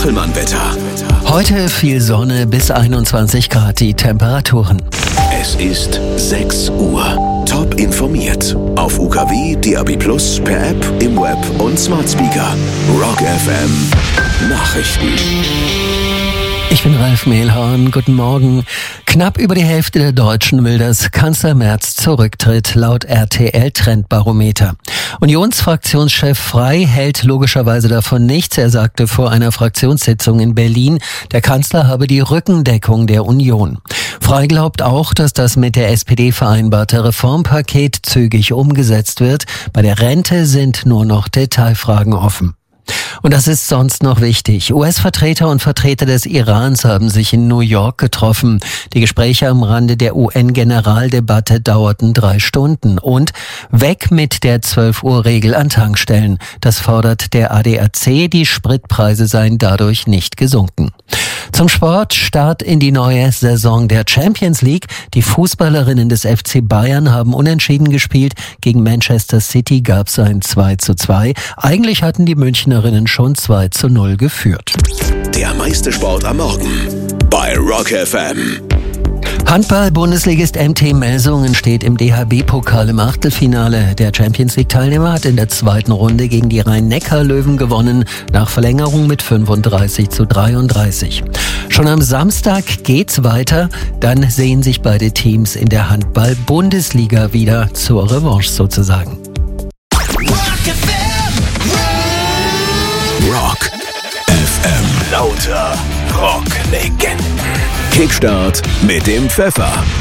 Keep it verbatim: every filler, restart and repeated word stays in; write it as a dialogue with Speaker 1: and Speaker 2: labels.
Speaker 1: Hochelmann-Wetter.
Speaker 2: Heute viel Sonne bis einundzwanzig Grad die Temperaturen.
Speaker 1: Es ist sechs Uhr. Top informiert. Auf U K W, D A B Plus, per App, im Web und Smart Speaker. Rock F M Nachrichten.
Speaker 2: Ich bin Ralf Mehlhorn, guten Morgen. Knapp über die Hälfte der Deutschen will, dass Kanzler Merz zurücktritt, laut R T L-Trendbarometer. Unionsfraktionschef Frey hält logischerweise davon nichts. Er sagte vor einer Fraktionssitzung in Berlin, der Kanzler habe die Rückendeckung der Union. Frey glaubt auch, dass das mit der S P D vereinbarte Reformpaket zügig umgesetzt wird. Bei der Rente sind nur noch Detailfragen offen. Und das ist sonst noch wichtig. U S-Vertreter und Vertreter des Irans haben sich in New York getroffen. Die Gespräche am Rande der U N-Generaldebatte dauerten drei Stunden. Und weg mit der zwölf-Uhr-Regel an Tankstellen. Das fordert der A D A C. Die Spritpreise seien dadurch nicht gesunken. Zum Sport, Start in die neue Saison der Champions League. Die Fußballerinnen des F C Bayern haben unentschieden gespielt. Gegen Manchester City gab es ein zwei zu zwei. Eigentlich hatten die Münchnerinnen schon zwei zu null geführt.
Speaker 1: Der meiste Sport am Morgen bei Rock F M.
Speaker 2: Handball-Bundesligist M T Melsungen steht im D H B-Pokal im Achtelfinale. Der Champions League-Teilnehmer hat in der zweiten Runde gegen die Rhein-Neckar-Löwen gewonnen, nach Verlängerung mit fünfunddreißig zu dreiunddreißig. Schon am Samstag geht's weiter, dann sehen sich beide Teams in der Handball-Bundesliga wieder, zur Revanche sozusagen.
Speaker 1: Rock F M. Lauter Rocklegenden. Kickstart mit dem Pfeffer.